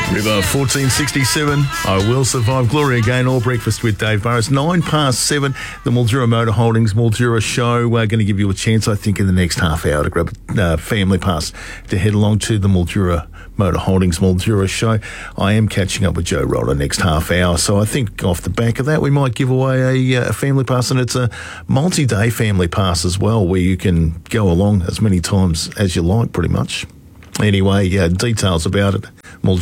River 1467, I Will Survive. Gloria Gaynor, All Breakfast with Dave Burrows. 7:09, the Mildura Motor Holdings Mildura show. We're going to give you a chance, I think, in the next half hour to grab a family pass to head along to the Mildura Motor Holdings Mildura show. I am catching up with Joe Rotter next half hour, so I think off the back of that we might give away a family pass, and it's a multi-day family pass as well, where you can go along as many times as you like, pretty much. Anyway, details about it,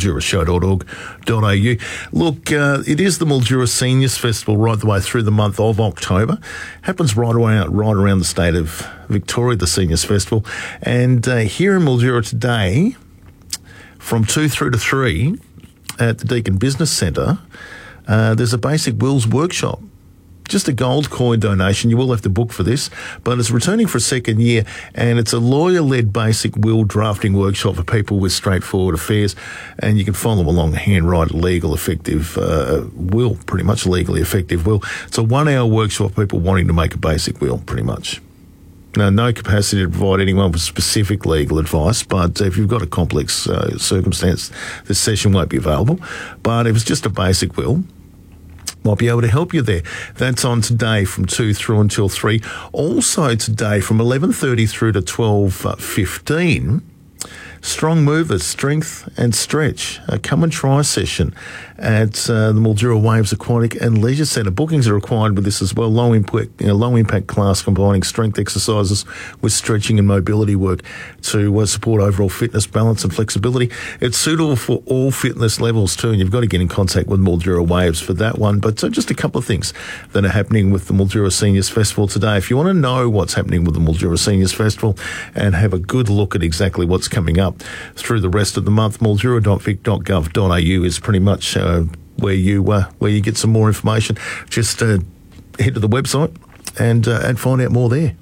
mildurashow.org.au. Look, it is the Mildura Seniors Festival right the way through the month of October. Happens right around the state of Victoria, the Seniors Festival. And here in Mildura today, from 2 through to 3 at the Deakin Business Centre, there's a Basic Wills workshop. Just a gold coin donation. You will have to book for this, but it's returning for a second year, and it's a lawyer-led basic will drafting workshop for people with straightforward affairs, and you can follow along a handwritten, legal, effective will, pretty much legally effective will. It's a 1-hour workshop for people wanting to make a basic will, pretty much. Now, no capacity to provide anyone with specific legal advice, but if you've got a complex circumstance, this session won't be available. But if it's just a basic will, might be able to help you there. That's on today from 2 through until 3. Also today from 11:30 through to 12:15, Strong Movers, Strength and Stretch, a come and try session at the Mildura Waves Aquatic and Leisure Centre. Bookings are required with this as well. Low impact class combining strength exercises with stretching and mobility work to support overall fitness, balance and flexibility. It's suitable for all fitness levels too, and you've got to get in contact with Mildura Waves for that one. But just a couple of things that are happening with the Mildura Seniors Festival today. If you want to know what's happening with the Mildura Seniors Festival and have a good look at exactly what's coming up through the rest of the month, mildura.vic.gov.au is pretty much where you get some more information. Just head to the website and find out more there.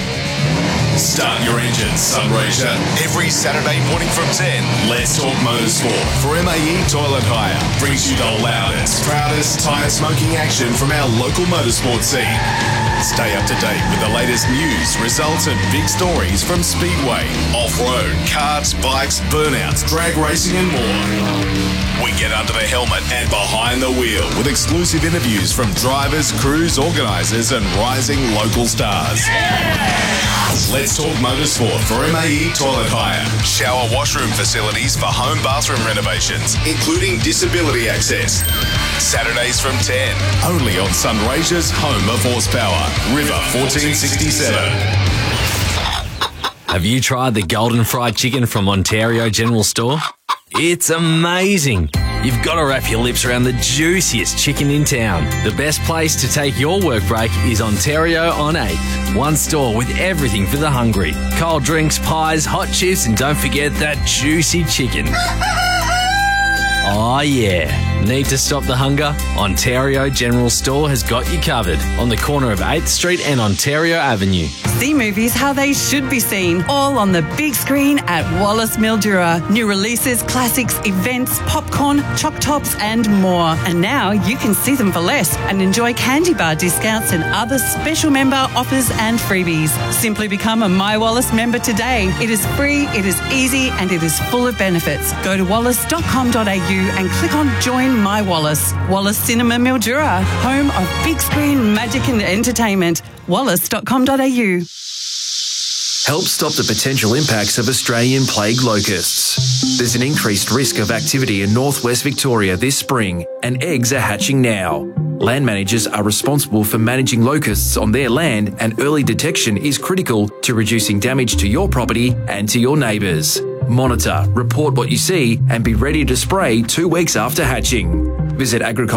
Start your engines, Sunraysia. Every Saturday morning from 10, Let's Talk Motorsport for MAE Toilet Hire. Brings you the loudest, proudest tyre smoking action from our local motorsport scene. Stay up to date with the latest news, results and big stories from Speedway, off-road, karts, bikes, burnouts, drag racing and more. We get under the helmet and behind the wheel with exclusive interviews from drivers, crews, organisers and rising local stars. Let's Talk Motorsport for MAE Toilet Hire. Shower washroom facilities for home bathroom renovations, including disability access. Saturdays from 10, only on Sunraysia's home of horsepower, River 1467. Have you tried the Golden Fried Chicken from Ontario General Store? It's amazing. You've got to wrap your lips around the juiciest chicken in town. The best place to take your work break is Ontario on 8th. One store with everything for the hungry. Cold drinks, pies, hot chips, and don't forget that juicy chicken. Oh yeah. Need to stop the hunger? Ontario General Store has got you covered on the corner of 8th Street and Ontario Avenue. See movies how they should be seen, all on the big screen at Wallace Mildura. New releases, classics, events, popcorn, choc tops and more. And now you can see them for less and enjoy candy bar discounts and other special member offers and freebies. Simply become a My Wallace member today. It is free, it is easy and it is full of benefits. Go to wallace.com.au and click on Join My Wallace. Wallace Cinema Mildura, home of big screen magic and entertainment. wallace.com.au. Help stop the potential impacts of Australian plague locusts. There's an increased risk of activity in northwest Victoria this spring, and eggs are hatching now. Land managers are responsible for managing locusts on their land, and early detection is critical to reducing damage to your property and to your neighbours. Monitor, report what you see, and be ready to spray 2 weeks after hatching. Visit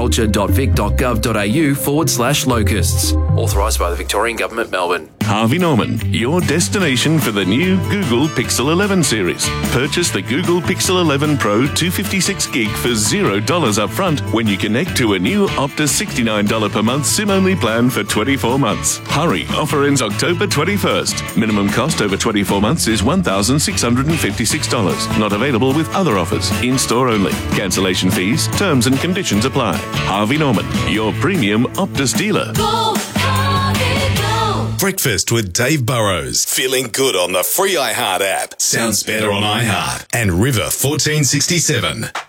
agriculture.vic.gov.au/locusts. Authorised by the Victorian Government, Melbourne. Harvey Norman, your destination for the new Google Pixel 11 series. Purchase the Google Pixel 11 Pro 256GB for $0 up front when you connect to a new Optus $69 per month SIM-only plan for 24 months. Hurry, offer ends October 21st. Minimum cost over 24 months is $1,656. Not available with other offers. In-store only. Cancellation fees, terms and conditions apply. Harvey Norman, your premium Optus dealer. Go, Harvey, go. Breakfast with Dave Burrows. Feeling good on the free iHeart app. Sounds better on iHeart. And River 1467.